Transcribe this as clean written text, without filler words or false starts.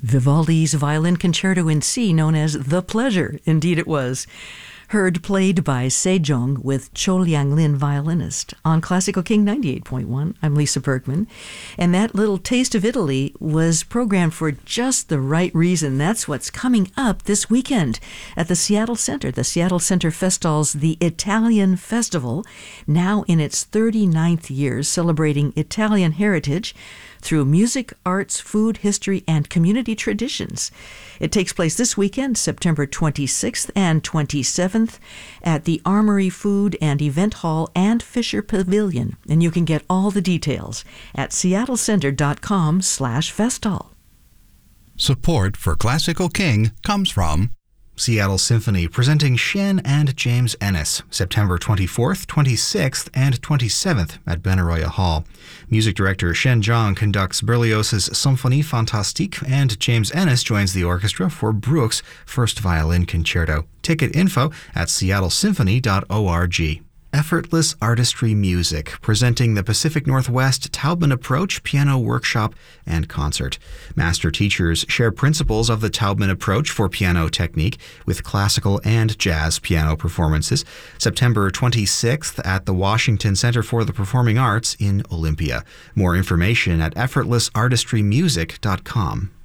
Vivaldi's Violin Concerto in C, known as The Pleasure. Indeed it was. Heard played by Sejong with Cho Liang-lin, violinist, on Classical King 98.1. I'm Lisa Bergman. And that little taste of Italy was programmed for just the right reason. That's what's coming up this weekend at the Seattle Center. The Seattle Center Festal's The Italian Festival, now in its 39th year, celebrating Italian heritage through music, arts, food, history, and community traditions. It takes place this weekend, September 26th and 27th, at the Armory Food and Event Hall and Fisher Pavilion. And you can get all the details at seattlecenter.com/festal. Support for Classical King comes from Seattle Symphony, presenting Shen and James Ennis, September 24th, 26th, and 27th at Benaroya Hall. Music director Shen Zhang conducts Berlioz's Symphonie Fantastique, and James Ennis joins the orchestra for Bruch's First Violin Concerto. Ticket info at seattlesymphony.org. Effortless Artistry Music, presenting the Pacific Northwest Taubman Approach Piano Workshop and Concert. Master teachers share principles of the Taubman Approach for piano technique with classical and jazz piano performances. September 26th at the Washington Center for the Performing Arts in Olympia. More information at effortlessartistrymusic.com.